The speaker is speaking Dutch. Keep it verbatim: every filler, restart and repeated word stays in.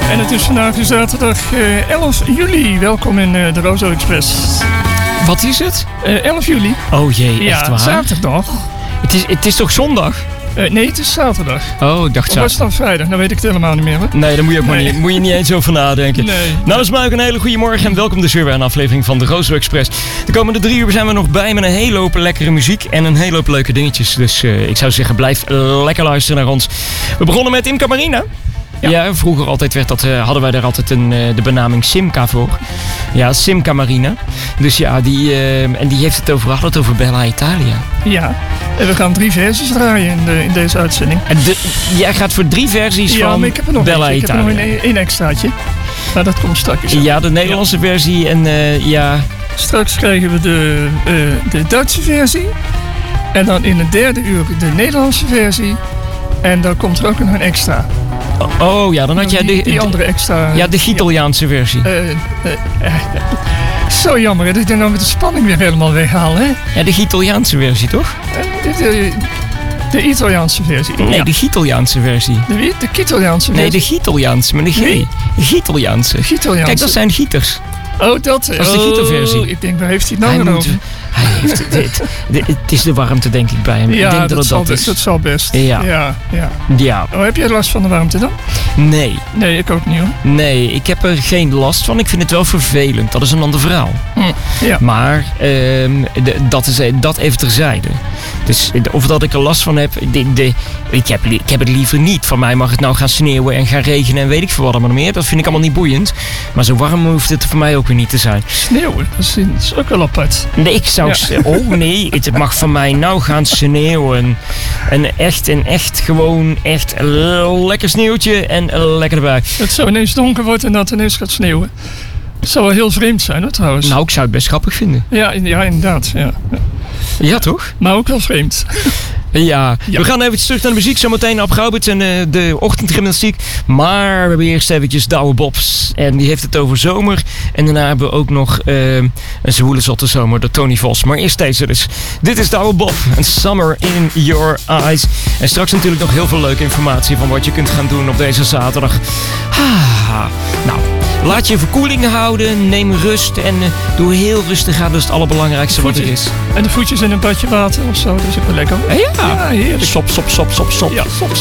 En het is vandaag zaterdag uh, elf juli. Welkom in uh, de Rozo Express. Wat is het? Uh, elf juli. Oh jee, ja, echt waar? Zaterdag. Het is, het is toch zondag? Uh, nee, het is zaterdag. Oh, ik dacht zo. Of was het dan vrijdag? Dan weet ik het helemaal niet meer. Hè? Nee, daar moet je ook nee. maar niet, moet je niet eens over nadenken. Nee. Nou, dus maar ook een hele goede morgen en welkom dus weer bij een aflevering van de Rozo Express. De komende drie uur zijn we nog bij met een hele hoop lekkere muziek en een hele hoop leuke dingetjes. Dus uh, ik zou zeggen, blijf lekker luisteren naar ons. We begonnen met Imca Marina. Ja. ja, vroeger altijd werd dat, uh, hadden wij daar altijd een, uh, de benaming Simca voor. Ja, Simca Marina. Dus ja, die, uh, en die heeft het over, had het over Bella Italia. Ja, en we gaan drie versies draaien in, de, in deze uitzending. En de, jij gaat voor drie versies ja, van maar ik heb er nog Bella eentje. Italia. Ik heb er nog een, een extraatje. Maar dat komt straks. Ja, de Nederlandse ja. versie en uh, ja... Straks krijgen we de, uh, de Duitse versie. En dan in het derde uur de Nederlandse versie. En dan komt er ook nog een extra. Oh ja, dan had jij de, die, die andere extra... Ja, de Gitaliaanse versie. Uh, uh, uh, zo jammer hè, dat ik dan nou met de spanning weer helemaal weghaal. Hè? Ja, de Gitaliaanse versie toch? Uh, de, de, de Italiaanse versie. Nee, ja. de Gitaliaanse versie. De wie? De Gitaliaanse versie? Nee, de Gitaliaanse, met een G. Nee. Gitaliaanse. Gitaliaanse. Kijk, dat zijn gieters. Oh, dat, dat is de Gieterversie. Oh, ik denk, waar heeft hij het nou hij over? Moet, hij heeft het, het, het. Het is de warmte, denk ik, bij hem. Ja, ik denk dat, dat het zal dat best, is. dat zal best. Ja. Ja, ja. ja. Oh, heb jij last van de warmte dan? Nee. Nee, ik ook niet hoor. Nee, ik heb er geen last van. Ik vind het wel vervelend. Dat is een ander verhaal. Hm. Ja. Maar um, de, dat, is, dat even terzijde. Dus of dat ik er last van heb, de, de, ik, heb ik heb het liever niet. Van mij mag het nou gaan sneeuwen en gaan regenen en weet ik veel wat allemaal meer. Dat vind ik allemaal niet boeiend. Maar zo warm hoeft het voor mij ook weer niet te zijn. Sneeuwen? Dat is, dat is ook wel apart. Nee, ik zou... Ja. Oh nee, het mag van mij nou gaan sneeuwen. En echt, en echt gewoon echt lekker sneeuwtje en lekker erbij. Het zou ineens donker worden en dat ineens gaat sneeuwen. Dat zou wel heel vreemd zijn hoor trouwens. Nou, ik zou het best grappig vinden. Ja, ja inderdaad. Ja. Ja, toch? Maar ook wel vreemd. Ja. ja, we gaan even terug naar de muziek. Zometeen Ab Gaubert en uh, de ochtendgymnastiek. Maar we hebben eerst eventjes Douwe Bobs. En die heeft het over zomer. En daarna hebben we ook nog uh, een zwoele zotte zomer door Tony Vos. Maar eerst deze dus. Dit is Douwe Bob en Summer in Your Eyes. En straks natuurlijk nog heel veel leuke informatie van wat je kunt gaan doen op deze zaterdag. Ah, nou... Laat je verkoeling houden, neem rust en uh, doe heel rustig aan. Dat is het allerbelangrijkste wat er is. En de voetjes in een badje water of zo, dat is ook wel lekker. Ja, ja heerlijk. Sop, sop, sop, sop, sop. Ja, sop.